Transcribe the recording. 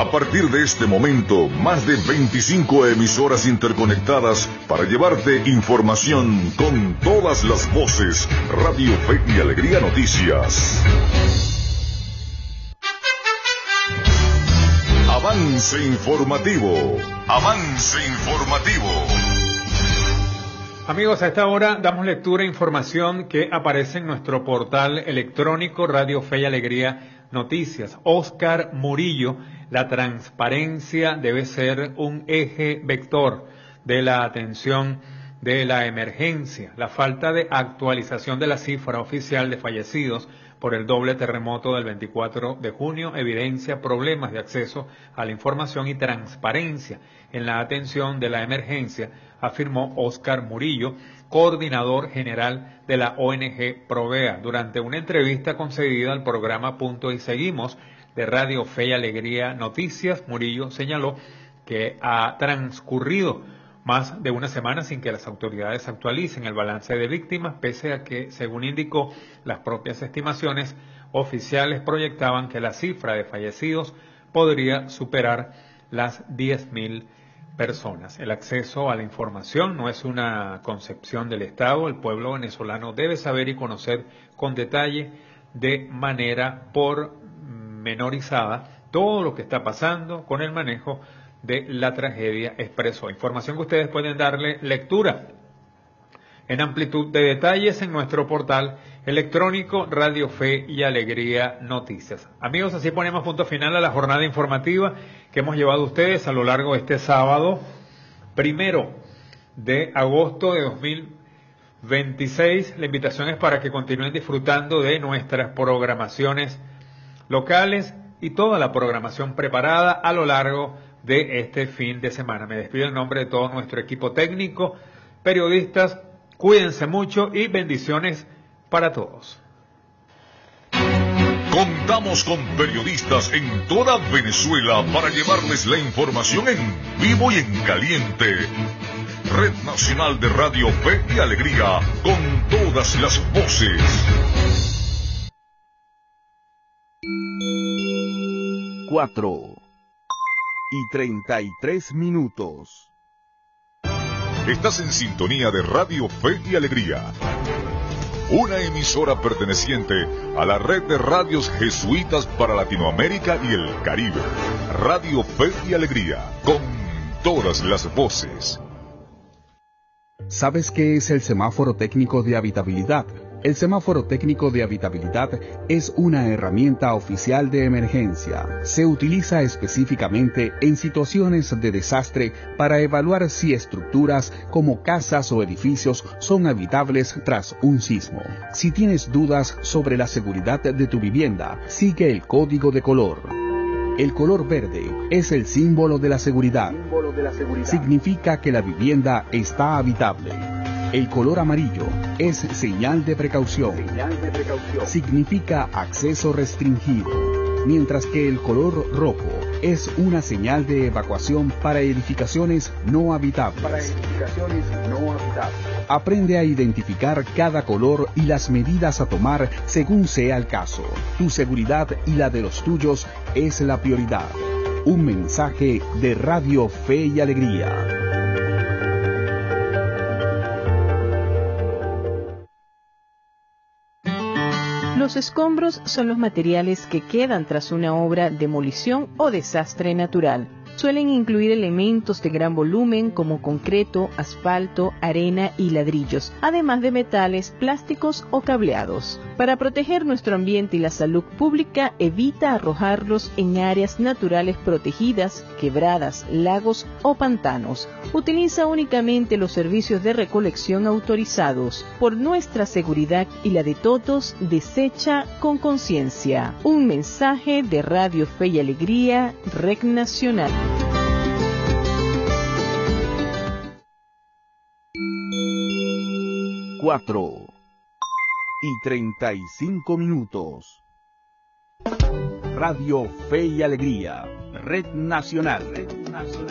A partir de este momento, más de 25 emisoras interconectadas para llevarte información con todas las voces. Radio Fe y Alegría Noticias. Avance informativo. Avance informativo. Amigos, a esta hora damos lectura a información que aparece en nuestro portal electrónico Radio Fe y Alegría Noticias. Oscar Murillo: la transparencia debe ser un eje vector de la atención de la emergencia. La falta de actualización de la cifra oficial de fallecidos por el doble terremoto del 24 de junio evidencia problemas de acceso a la información y transparencia en la atención de la emergencia, afirmó Oscar Murillo, coordinador general de la ONG Provea, durante una entrevista concedida al programa Punto y Seguimos de Radio Fe y Alegría Noticias. Murillo señaló que ha transcurrido más de una semana sin que las autoridades actualicen el balance de víctimas, pese a que, según indicó, las propias estimaciones oficiales proyectaban que la cifra de fallecidos podría superar las 10.000 personas. El acceso a la información no es una concepción del Estado. El pueblo venezolano debe saber y conocer con detalle, de manera pormenorizada, todo lo que está pasando con el manejo de la tragedia, expresó. Información que ustedes pueden darle lectura en amplitud de detalles en nuestro portal electrónico Radio Fe y Alegría Noticias. Amigos, así ponemos punto final a la jornada informativa que hemos llevado a ustedes a lo largo de este sábado 1 de agosto de 2026. La invitación es para que continúen disfrutando de nuestras programaciones locales y toda la programación preparada a lo largo de este fin de semana. Me despido en nombre de todo nuestro equipo técnico, periodistas. Cuídense mucho y bendiciones para todos. Contamos con periodistas en toda Venezuela para llevarles la información en vivo y en caliente. Red Nacional de Radio Fe y Alegría, con todas las voces. 4:33. Estás en sintonía de Radio Fe y Alegría, una emisora perteneciente a la red de radios jesuitas para Latinoamérica y el Caribe. Radio Fe y Alegría, con todas las voces. ¿Sabes qué es el semáforo técnico de habitabilidad? El semáforo técnico de habitabilidad es una herramienta oficial de emergencia. Se utiliza específicamente en situaciones de desastre para evaluar si estructuras como casas o edificios son habitables tras un sismo. Si tienes dudas sobre la seguridad de tu vivienda, sigue el código de color. El color verde es el símbolo de la seguridad. Significa que la vivienda está habitable. El color amarillo es señal de precaución. Significa acceso restringido. Mientras que el color rojo es una señal de evacuación para edificaciones no habitables. Aprende a identificar cada color y las medidas a tomar según sea el caso. Tu seguridad y la de los tuyos es la prioridad. Un mensaje de Radio Fe y Alegría. Los escombros son los materiales que quedan tras una obra, demolición o desastre natural. Suelen incluir elementos de gran volumen como concreto, asfalto, arena y ladrillos, además de metales, plásticos o cableados. Para proteger nuestro ambiente y la salud pública, evita arrojarlos en áreas naturales protegidas, quebradas, lagos o pantanos. Utiliza únicamente los servicios de recolección autorizados. Por nuestra seguridad y la de todos, desecha con conciencia. Un mensaje de Radio Fe y Alegría, Red Nacional. 4:35. Radio Fe y Alegría, Red Nacional.